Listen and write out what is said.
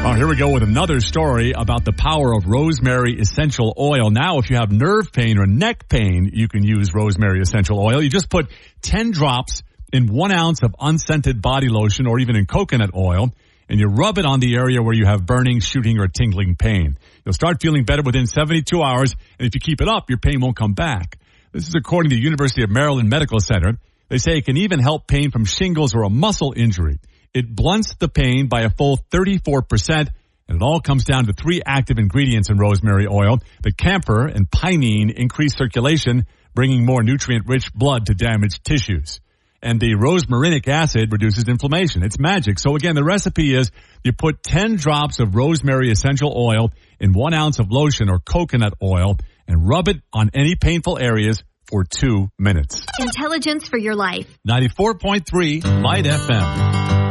Oh, here we go with another story about the power of rosemary essential oil. Now, if you have nerve pain or neck pain, you can use rosemary essential oil. You just put 10 drops in 1 ounce of unscented body lotion or even in coconut oil, and you rub it on the area where you have burning, shooting, or tingling pain. You'll start feeling better within 72 hours, and if you keep it up, your pain won't come back. This is according to the University of Maryland Medical Center. They say it can even help pain from shingles or a muscle injury. It blunts the pain by a full 34%, and it all comes down to 3 active ingredients in rosemary oil. The camphor and pinene increase circulation, bringing more nutrient-rich blood to damaged tissues. And the rosmarinic acid reduces inflammation. It's magic. So again, the recipe is you put 10 drops of rosemary essential oil in 1 ounce of lotion or coconut oil and rub it on any painful areas for 2 minutes. Intelligence for your life. 94.3 Light FM.